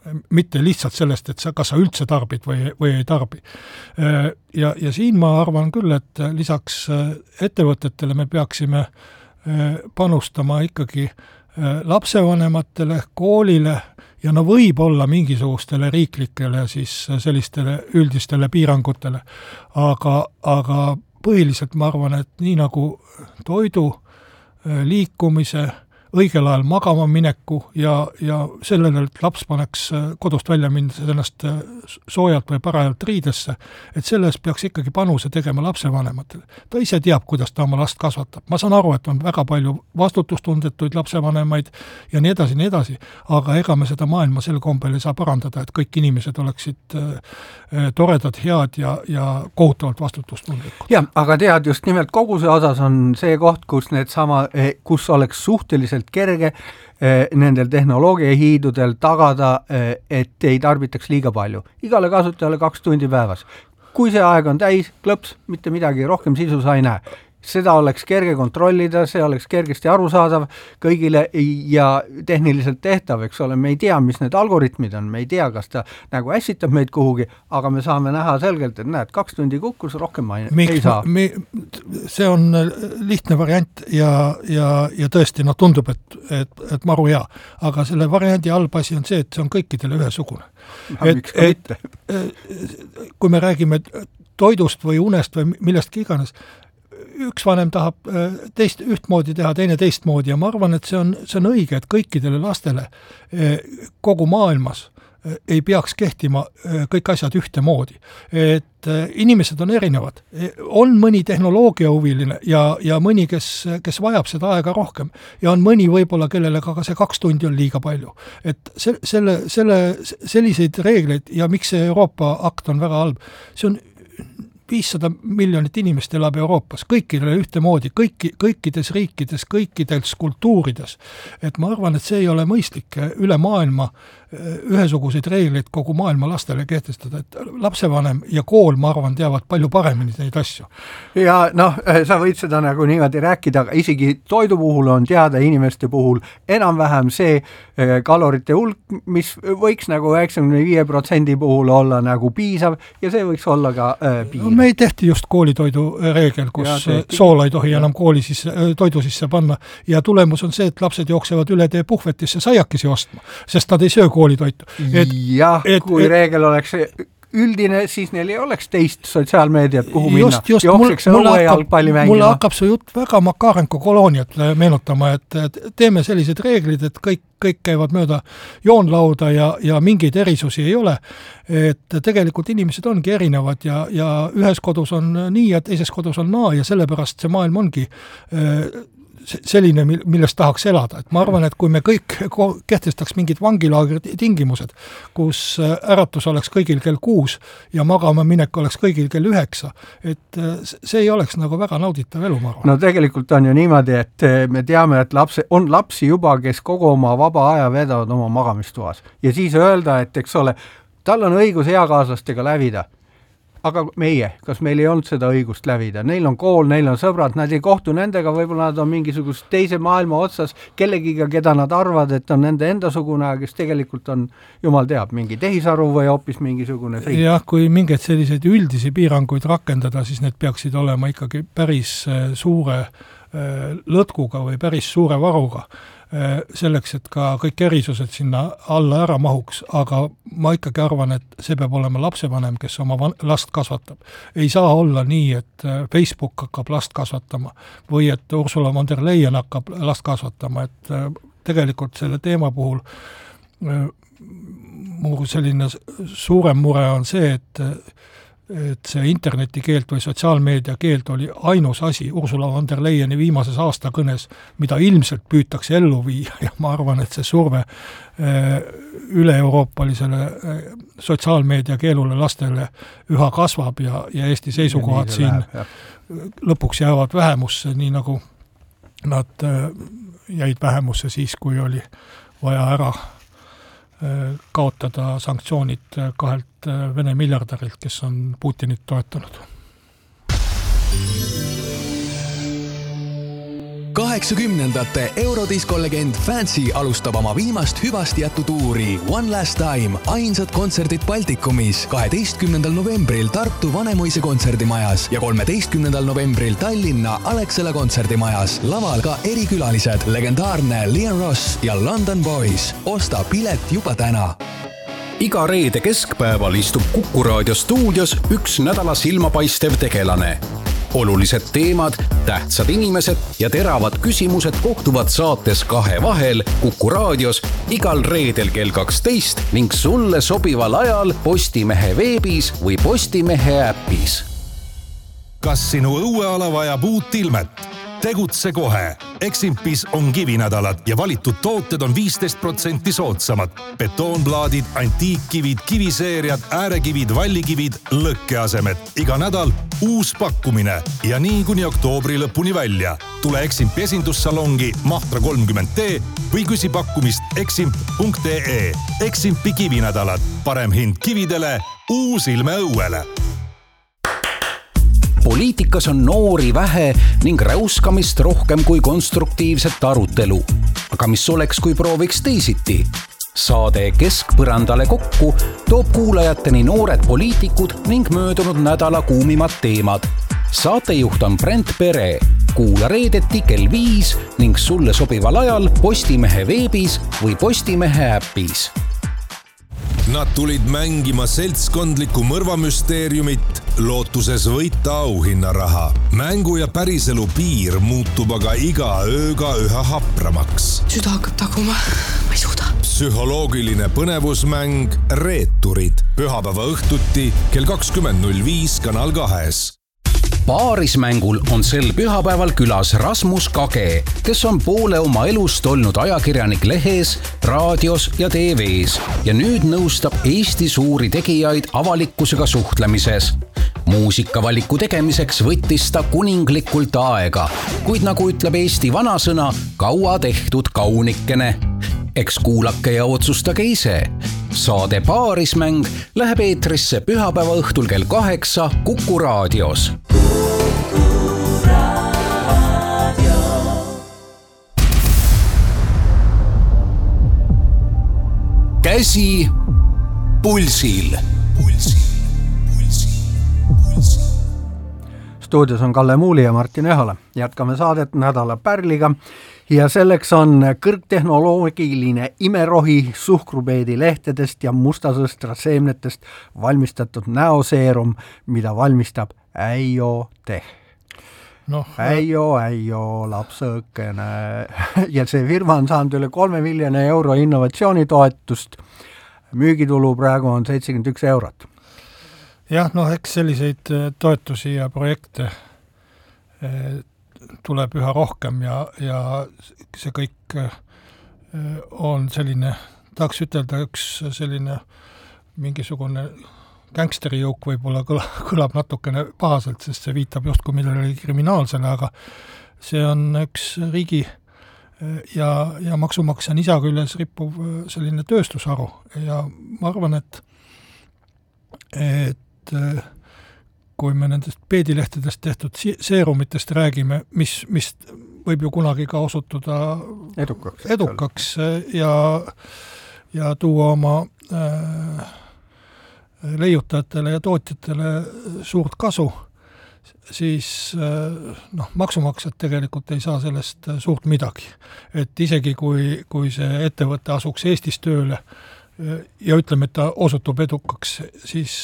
mitte lihtsalt sellest, et kas sa üldse tarbid või ei tarbi. Ja siin ma arvan küll, et lisaks ettevõtetele me peaksime panustama ikkagi lapsevanematele, koolile ja võib-olla mingisugustele riiklikele siis sellistele üldistele piirangutele. Aga põhiliselt ma arvan, et nii nagu toidu, liikumise, õigel ajal magama mineku ja sellele, et laps paneks kodust välja minnes ennast soojalt või parajalt riidesse, et selles peaks ikkagi panuse tegema lapsevanematele. Ta ise teab, kuidas ta oma last kasvatab. Ma saan aru, et on väga palju vastutustundetuid lapsevanemaid ja nii edasi, aga ega me seda maailma sel kombel ei saa parandada, et kõik inimesed oleksid toredad, head ja kohutavalt vastutustundlikud. Jah, aga tead, just nimelt koguse osas on see koht, kus oleks suhteliselt kerge nendel tehnoloogiahiidudel tagada, et ei tarbitaks liiga palju. Igale kasutajale 2 tundi päevas. Kui see aeg on täis, klõps, mitte midagi, rohkem sisu sa ei näe. Seda oleks kerge kontrollida, see oleks kergesti arusaadav kõigile ja tehniliselt tehtav, eks ole, me ei tea, mis need algoritmid on, me ei tea, kas ta nagu ässitab meid kuhugi, aga me saame näha selgelt, et näed, 2 tundi kukkus, rohkem ma ei saa. See on lihtne variant ja tõesti, tundub, et maru hea, aga selle variandi allpasi on see, et see on kõikidele ühesugune. Kui me räägime toidust või unest või millestki iganes, üks vanem tahab ühtmoodi teha, teine teistmoodi ja ma arvan, et see on õige, et kõikidele lastele kogu maailmas ei peaks kehtima kõik asjad ühtemoodi. Et inimesed on erinevad. On mõni tehnoloogiahuviline ja mõni, kes vajab seda aega rohkem. Ja on mõni võib-olla, kellele ka see 2 tundi on liiga palju. Et selliseid reegleid ja miks see Euroopa akt on väga halb, see on 500 miljonit inimest elab Euroopas, kõikidele ühtemoodi, kõikides riikides, kõikides kultuurides. Et ma arvan, et see ei ole mõistlik üle maailma ühesuguseid reegleid kogu maailma lastele kehtestada, et lapsevanem ja kool, ma arvan, teavad palju paremini neid asju. Ja sa võid seda nagu niimoodi rääkida, aga isegi toidu puhul on teada inimeste puhul enam-vähem see kalorite hulk, mis võiks nagu 95% puhul olla nagu piisav ja see võiks olla ka piir. Me ei tehti just koolitoidu reegel, kus soola ei tohi enam toidu sisse panna ja tulemus on see, et lapsed jooksevad üle tee puhvetisse saiakesi ostma, sest nad ei söö koolitoitu. Kui reegel oleks üldine, siis neil ei oleks teist sotsiaalmeediat, kuhu minna. Jookseks õue jalgpalli mängima. Mulle hakkab su jutt väga Makarenko kolooniat meenutama, et teeme sellised reeglid, et kõik käivad mööda joonlauda ja mingeid erisusi ei ole. Et tegelikult inimesed ongi erinevad ja ühes kodus on nii ja teises kodus on naa ja sellepärast see maailm ongi selline, millest tahaks elada. Et ma arvan, et kui me kõik kehtestaks mingid vangilaagri tingimused, kus äratus oleks kõigil kell 6 ja magama minek oleks kõigil kell 9, et see ei oleks nagu väga nauditav elu, ma arvan. No tegelikult on ju niimoodi, et me teame, et on lapsi juba, kes kogu oma vaba aja vedavad oma magamistuas. Ja siis öelda, et eks ole, tal on õigus eakaaslastega lävida. Aga kas meil ei olnud seda õigust lävida? Neil on kool, neil on sõbrad, nad ei kohtu nendega, võib-olla nad on mingisugust teise maailma otsas kellegiga, keda nad arvad, et on nende endasugune, kes tegelikult on, jumal teab, mingi tehisaru või hoopis mingisugune friik. Jah, kui mingeid selliseid üldisi piiranguid rakendada, siis need peaksid olema ikkagi päris suure lõtkuga või päris suure varuga. Selleks, et ka kõik erisused sinna alla ära mahuks, aga ma ikkagi arvan, et see peab olema lapsevanem, kes oma last kasvatab. Ei saa olla nii, et Facebook hakkab last kasvatama või et Ursula von der Leyen hakkab last kasvatama, et tegelikult selle teema puhul mu selline suurem mure on see, et see internetikeelt või sotsiaalmeedia keelt oli ainus asi Ursula von der Leyeni viimases aastakõnes, mida ilmselt püütakse ellu viia ja ma arvan, et see surve üle-euroopalisele sotsiaalmeedia keelule lastele üha kasvab ja Eesti seisukohad siin lõpuks jäävad vähemusse, nii nagu nad jäid vähemusse siis, kui oli vaja ära kaotada sanktsioonid 2 Vene miljardärilt, kes on Putinit toetanud. 80ndate eurodiskolegend Fancy alustab oma viimast hüvasti jättu tuuri One Last Time, ainsad kontserdid Baltikumis 12. novembril Tartu Vanemuise kontserdimajas ja 13. novembril Tallinna Alexela kontserdimajas. Laval ka erikülalised, legendaarne Liam Ross ja London Boys. Osta pilet juba täna. Iga reede keskpäeval istub Kuku Raadio stuudios üks nädala silmapaistev tegelane. Olulised teemad, tähtsad inimesed ja teravad küsimused kohtuvad saates Kahe vahel Kuku Raadios igal reedel kell 12 ning sulle sobival ajal Postimehe veebis või Postimehe äpis. Kas sinu õueala vajab uut ilmet? Tegutse kohe. Eximpis on kivinädalad ja valitud tooted on 15% soodsamad. Betoonplaadid, antiikkivid, kiviseeriad, äärekivid, vallikivid, lõkkeasemed. Iga nädal uus pakkumine ja nii kuni oktoobri lõpuni välja. Tule Eximpi esindussalongi Mahtra 30T või küsi pakkumist eximp.ee. Eximpi kivinädalad. Parem hind kividele, uus ilme õuele. Poliitikas on noori vähe ning räuskamist rohkem kui konstruktiivset arutelu. Aga mis oleks, kui prooviks teisiti? Saade Keskpõrandale kokku toob kuulajateni noored poliitikud ning möödunud nädala kuumimad teemad. Saatejuht on Brent Pere. Kuula reedeti kell 5 ning sulle sobival ajal Postimehe veebis või Postimehe äpis. Nad tulid mängima seltskondlikku mõrvamüsteeriumit, lootuses võita auhinnaraha. Mängu ja päriselu piir muutub aga iga ööga üha hapramaks. Süda hakkab taguma, ma ei suuda. Psühholoogiline põnevusmäng Reeturid. Pühapäeva õhtuti kell 20.05 Kanal 2. Paarismängul on sel pühapäeval külas Rasmus Kage, kes on poole oma elust olnud ajakirjanik lehes, raadios ja TVs ja nüüd nõustab Eesti suuri tegijaid avalikkusega suhtlemises. Muusikavaliku tegemiseks võttis ta kuninglikult aega, kuid nagu ütleb Eesti vanasõna, kaua tehtud kaunikene. Eks kuulake ja otsustage ise. Saade Paarismäng läheb eetrisse pühapäeva õhtul kell 8 Kuku Raadios. Käsi pulsil. Stuudios on Kalle Muuli ja Martin Ehala. Jätkame saadet nädala pärliga ja selleks on kõrgtehnoloogiline imerohi suhkrupeedi lehtedest ja mustasõstra seemnetest valmistatud näoseerum, mida valmistab Äio Teh. Äio, lapsõkene. Ja see firma on saanud üle 3 miljoni euro innovatsioonitoetust. Müügitulu praegu on 71 eurot. Jah, eks selliseid toetusi ja projekte tuleb üha rohkem ja see kõik on selline, tahaks ütelda, üks selline mingisugune gängsterijõuk võib-olla kõlab natukene pahaselt, sest see viitab justkui millegi kriminaalsele, aga see on üks riigi ja maksumaksja nisa küljes rippuv selline tööstusharu ja ma arvan, et kui me nendest peedilehtedest tehtud seerumitest räägime, mis võib ju kunagi ka osutuda edukaks ja tuua oma leiutajatele ja tootjatele suurt kasu, siis maksumaksjad tegelikult ei saa sellest suurt midagi. Et isegi kui see ettevõte asuks Eestis tööle ja ütleme, et ta osutub edukaks, siis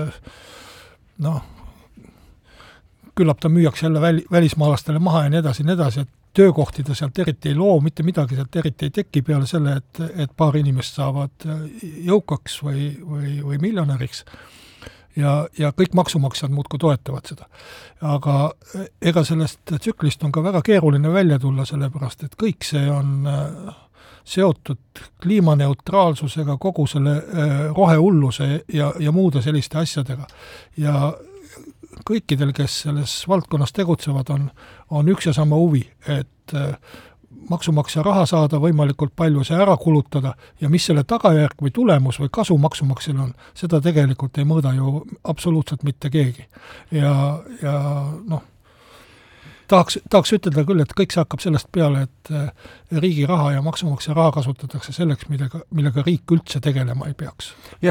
küllap ta müüaks jälle välismaalastele maha ja nii edasi, et töökohtida sealt eriti ei loo, mitte midagi sealt eriti ei teki peale selle, et paar inimest saavad jõukaks või miljonäriks. Ja kõik maksumaksjad muudkui toetavad seda. Aga ega sellest tsüklist on ka väga keeruline välja tulla, sellepärast, et kõik see on seotud kliimaneutraalsusega, kogu selle rohehulluse ja muude selliste asjadega. Ja kõikidel, kes selles valdkonnas tegutsevad, on üks ja sama huvi, et maksumaksja raha saada võimalikult palju, see ära kulutada ja mis selle tagajärg või tulemus või kasu maksumaksjal on, seda tegelikult ei mõõda ju absoluutselt mitte keegi. Ja tahaks ütelda küll, et kõik see hakkab sellest peale, et riigi raha ja maksumaksja raha kasutatakse selleks, millega riik üldse tegelema ei peaks. jah,